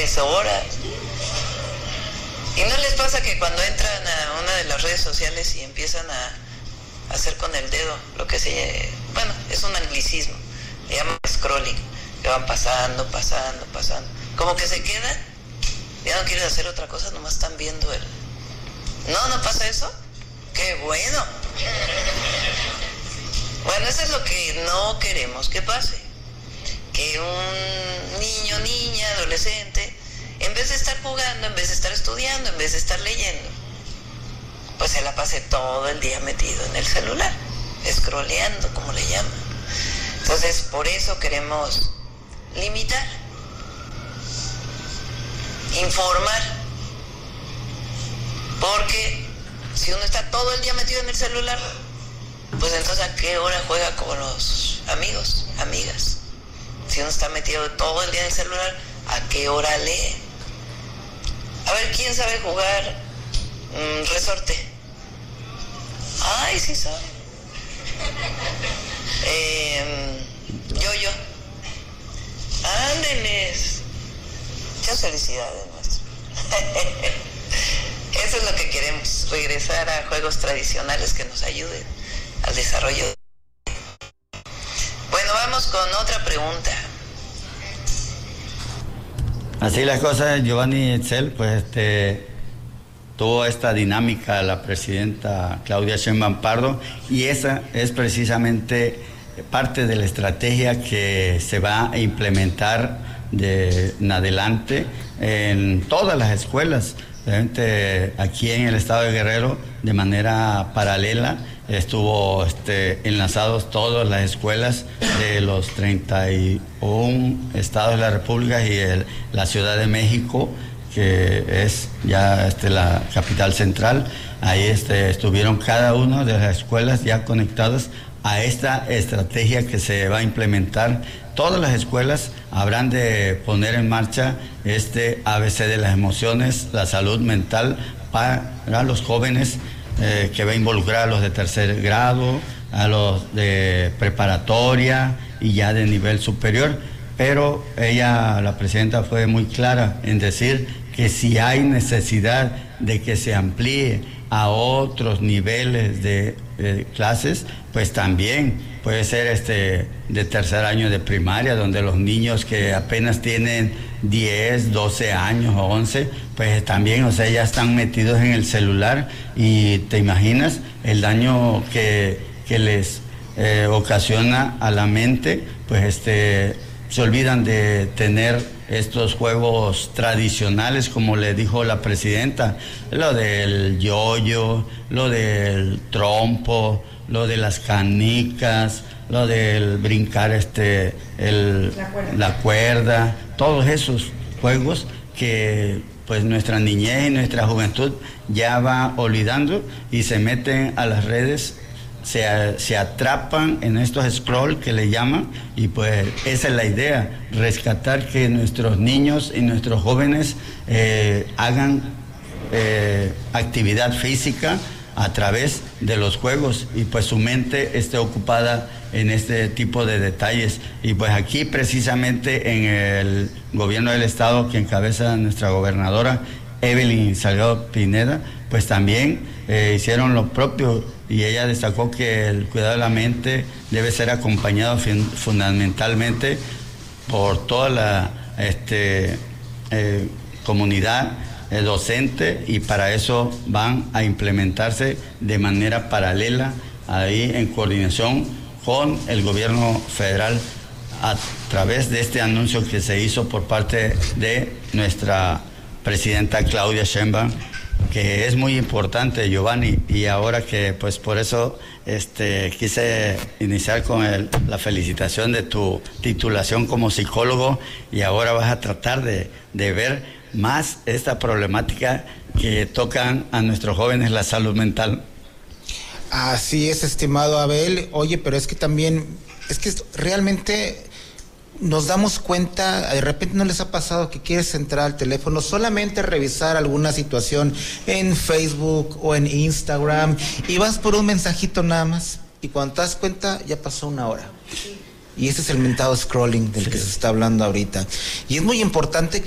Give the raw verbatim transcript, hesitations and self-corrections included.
tres horas. ¿Y no les pasa que cuando entran a una de las redes sociales y empiezan a hacer con el dedo lo que se... Bueno, es un anglicismo, se llama scrolling, que van pasando, pasando, pasando. Como que se quedan, ya no quieren hacer otra cosa, nomás están viendo el... No, ¿no pasa eso? ¡Qué bueno! Bueno, eso es lo que no queremos que pase. Que un niño, niña, adolescente, en vez de estar jugando, en vez de estar estudiando, en vez de estar leyendo, pues se la pase todo el día metido en el celular, scrolleando, como le llaman. Entonces, por eso queremos limitar, informar, porque si uno está todo el día metido en el celular, pues entonces ¿a qué hora juega con los amigos, amigas? Si uno está metido todo el día en el celular, ¿a qué hora lee? A ver, ¿quién sabe jugar mm, resorte? Ay, sí sabe. Eh, yo-yo. Ándeles. Muchas felicidades, maestro. Eso es lo que queremos, regresar a juegos tradicionales que nos ayuden al desarrollo. Bueno, vamos con otra pregunta. Así las cosas, Giovanni Itzel, pues este tuvo esta dinámica la presidenta Claudia Sheinbaum Pardo, y esa es precisamente parte de la estrategia que se va a implementar de en adelante en todas las escuelas. Realmente aquí en el estado de Guerrero, de manera paralela, estuvo este, enlazados todas las escuelas de los treinta y uno estados de la República y el, la Ciudad de México, que es ya este, la capital central. Ahí este, estuvieron cada una de las escuelas ya conectadas a esta estrategia que se va a implementar. Todas las escuelas habrán de poner en marcha este A B C de las emociones, la salud mental para los jóvenes, eh, que va a involucrar a los de tercer grado, a los de preparatoria y ya de nivel superior. Pero ella, la presidenta, fue muy clara en decir que si hay necesidad de que se amplíe a otros niveles de eh, clases, pues también puede ser este de tercer año de primaria, donde los niños que apenas tienen diez, doce años o once, pues también, o sea, ya están metidos en el celular, y te imaginas el daño que, que les eh, ocasiona a la mente. Pues este se olvidan de tener estos juegos tradicionales, como le dijo la presidenta, lo del yoyo, lo del trompo, lo de las canicas, lo del brincar este el, la, cuerda. la cuerda, todos esos juegos que pues nuestra niñez y nuestra juventud ya va olvidando, y se meten a las redes, se, se atrapan en estos scroll que le llaman, y pues esa es la idea, rescatar que nuestros niños y nuestros jóvenes eh, hagan eh, actividad física a través de los juegos, y pues su mente esté ocupada en este tipo de detalles. Y pues aquí precisamente en el gobierno del estado que encabeza nuestra gobernadora Evelyn Salgado Pineda, pues también eh, hicieron lo propio, y ella destacó que el cuidado de la mente debe ser acompañado fin, fundamentalmente por toda la este, eh, comunidad eh, docente, y para eso van a implementarse de manera paralela, ahí en coordinación con el gobierno federal, a través de este anuncio que se hizo por parte de nuestra presidenta Claudia Sheinbaum, que es muy importante, Giovanni. Y ahora que pues por eso este quise iniciar con el, la felicitación de tu titulación como psicólogo, y ahora vas a tratar de, de ver más esta problemática que tocan a nuestros jóvenes, la salud mental. Así es, estimado Abel. Oye, pero es que también, es que realmente nos damos cuenta, de repente no les ha pasado que quieres entrar al teléfono, solamente revisar alguna situación en Facebook o en Instagram, y vas por un mensajito nada más, y cuando te das cuenta ya pasó una hora. Y ese es el mentado scrolling del sí. que se está hablando ahorita. Y es muy importante